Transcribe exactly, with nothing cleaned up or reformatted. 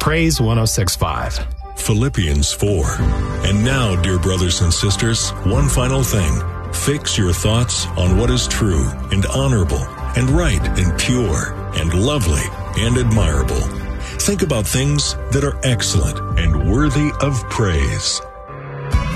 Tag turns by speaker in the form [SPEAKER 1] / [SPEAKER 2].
[SPEAKER 1] Praise one oh six point five.
[SPEAKER 2] Philippians four. And now, dear brothers and sisters, one final thing. Fix your thoughts on what is true and honorable and right and pure and lovely and admirable. Think about things that are excellent and worthy of praise.